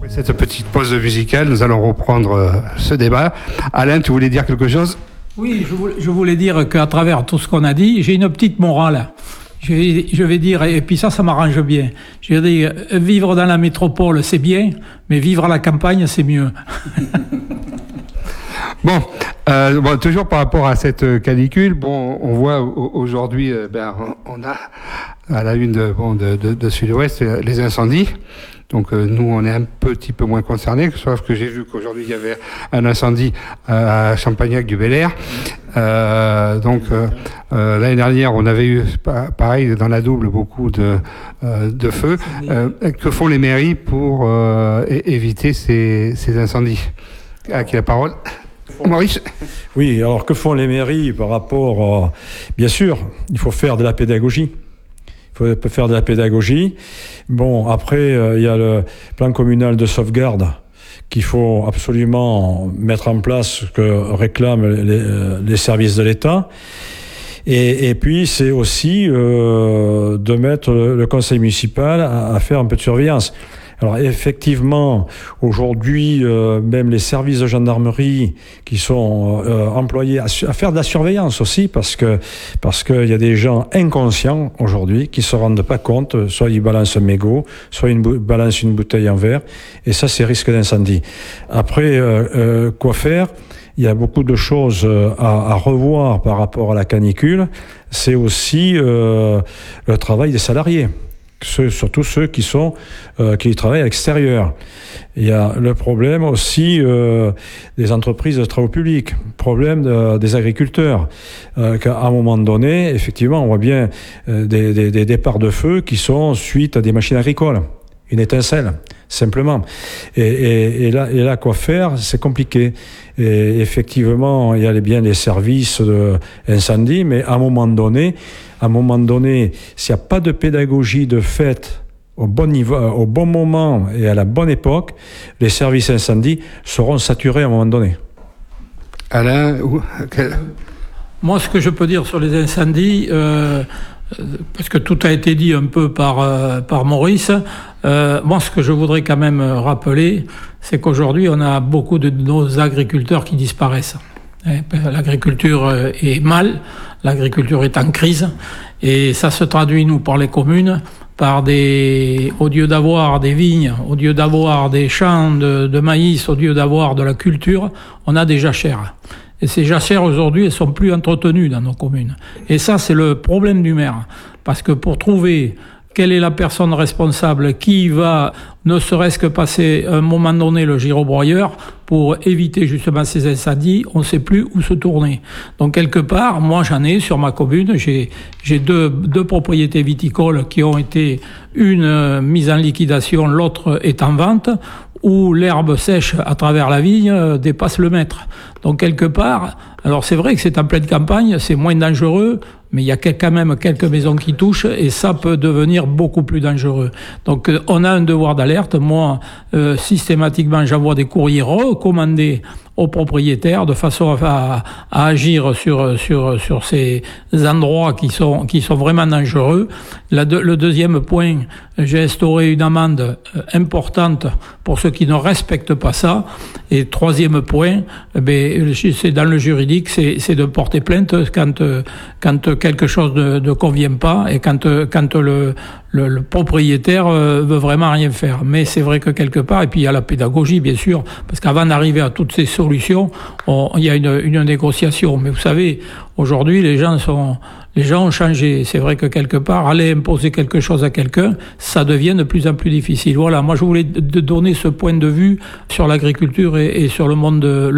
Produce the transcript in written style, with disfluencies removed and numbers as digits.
Cette petite pause musicale, nous allons reprendre ce débat. Alain, tu voulais dire quelque chose ? Oui, je voulais dire qu'à travers tout ce qu'on a dit, j'ai une petite morale. Je vais dire, et puis ça m'arrange bien. Je vais dire, vivre dans la métropole, c'est bien, mais vivre à la campagne, c'est mieux. Bon, toujours par rapport à cette canicule, on voit aujourd'hui, on a à la une de Sud-Ouest les incendies. Donc nous, on est un petit peu moins concernés, sauf que j'ai vu qu'aujourd'hui, il y avait un incendie à Champagnac-du-Bel-Air. L'année dernière, on avait eu, pareil, dans la Double, beaucoup de feux. Que font les mairies pour éviter ces incendies ? À qui la parole ? Maurice ? Oui, alors que font les mairies par rapport... bien sûr, il faut faire de la pédagogie. Il faut faire de la pédagogie. Bon, après, il y a le plan communal de sauvegarde qu'il faut absolument mettre en place, ce que réclament les services de l'État. Et puis, c'est aussi de mettre le conseil municipal à faire un peu de surveillance. Alors effectivement, aujourd'hui, même les services de gendarmerie qui sont employés à faire de la surveillance aussi, parce que y a des gens inconscients aujourd'hui qui se rendent pas compte, soit ils balancent un mégot, soit ils balancent une bouteille en verre, et ça c'est risque d'incendie. Après, quoi faire ? Il y a beaucoup de choses à revoir par rapport à la canicule. C'est aussi le travail des salariés. Surtout ceux qui travaillent à l'extérieur. Il y a le problème aussi des entreprises de travaux publics, problème des agriculteurs. Qu'à un moment donné, effectivement, on voit bien des départs de feu qui sont suite à des machines agricoles. Une étincelle, simplement. Et là, quoi faire ? C'est compliqué. Et effectivement, il y a bien les services d'incendie, mais à un moment donné, s'il n'y a pas de pédagogie de fait au bon niveau, au bon moment et à la bonne époque, les services incendie seront saturés à un moment donné. Alain, Moi, ce que je peux dire sur les incendies, parce que tout a été dit un peu par Maurice, moi, ce que je voudrais quand même rappeler, c'est qu'aujourd'hui, on a beaucoup de nos agriculteurs qui disparaissent. L'agriculture est mal, l'agriculture est en crise, et ça se traduit, nous, par les communes, par au lieu d'avoir des vignes, au lieu d'avoir des champs de maïs, au lieu d'avoir de la culture, on a des jachères. Et ces jachères, aujourd'hui, elles sont plus entretenues dans nos communes. Et ça, c'est le problème du maire. Parce que pour trouver quelle est la personne responsable qui va, ne serait-ce que passer à un moment donné le girobroyeur pour éviter justement ces incendies, on ne sait plus où se tourner. Donc quelque part, moi j'en ai sur ma commune, j'ai deux propriétés viticoles qui ont été une mise en liquidation, l'autre est en vente, où l'herbe sèche à travers la vigne dépasse le mètre. Donc quelque part, alors c'est vrai que c'est en pleine campagne, c'est moins dangereux, mais il y a quand même quelques maisons qui touchent et ça peut devenir beaucoup plus dangereux. Donc on a un devoir d'alerte. Moi, systématiquement, j'envoie des courriers recommandés aux propriétaires de façon à agir sur ces endroits qui sont vraiment dangereux. Le deuxième point, j'ai instauré une amende importante pour ceux qui ne respectent pas ça. Et troisième point, c'est dans le juridique, c'est de porter plainte quand quelque chose ne convient pas et quand le propriétaire veut vraiment rien faire. Mais c'est vrai que quelque part, et puis il y a la pédagogie bien sûr, parce qu'avant d'arriver à toutes ces solutions, il y a une négociation. Mais vous savez, aujourd'hui les gens ont changé. C'est vrai que quelque part, aller imposer quelque chose à quelqu'un, ça devient de plus en plus difficile. Voilà, moi je voulais donner ce point de vue sur l'agriculture et sur le monde